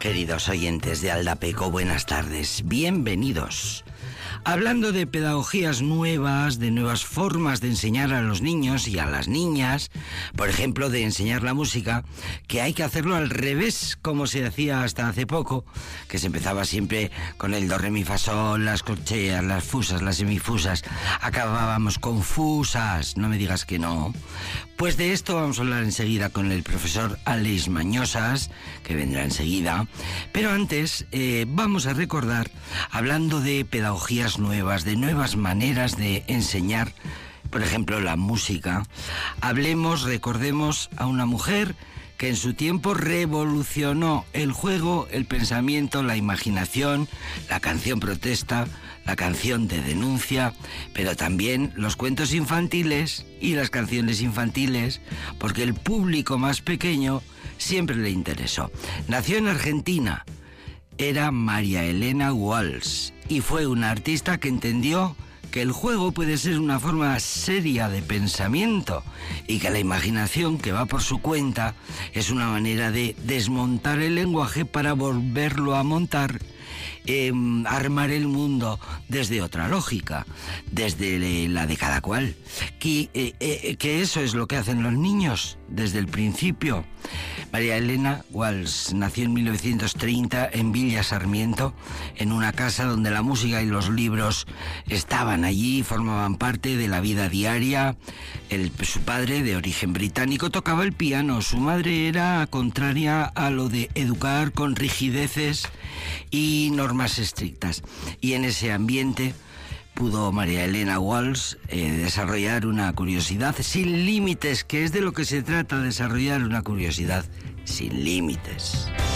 Queridos oyentes de Aldapeco, buenas tardes, bienvenidos. Hablando de pedagogías nuevas, de nuevas formas de enseñar a los niños y a las niñas, por ejemplo, de enseñar la música, que hay que hacerlo al revés, como se hacía hasta hace poco, que se empezaba siempre con el do, re, mi, fa, sol, las corcheas, las fusas, las semifusas, acabábamos con fusas, no me digas que no. Pues de esto vamos a hablar enseguida con el profesor Aleix Mañosas, que vendrá enseguida, pero antes vamos a recordar, hablando de pedagogías nuevas, de nuevas maneras de enseñar, por ejemplo, la música. Recordemos a una mujer que en su tiempo revolucionó el juego, el pensamiento, la imaginación, la canción protesta, la canción de denuncia, pero también los cuentos infantiles y las canciones infantiles, porque el público más pequeño siempre le interesó. Nació en Argentina. Era María Elena Walsh y fue una artista que entendió que el juego puede ser una forma seria de pensamiento y que la imaginación, que va por su cuenta, es una manera de desmontar el lenguaje para volverlo a montar, armar el mundo desde otra lógica, desde la de cada cual. Que eso es lo que hacen los niños desde el principio. María Elena Walsh nació en 1930 en Villa Sarmiento, en una casa donde la música y los libros estaban allí, formaban parte de la vida diaria. Su padre, de origen británico, tocaba el piano. Su madre era contraria a lo de educar con rigideces y normas estrictas. Y en ese ambiente pudo María Elena Walsh desarrollar una curiosidad sin límites, que es de lo que se trata, desarrollar una curiosidad sin límites.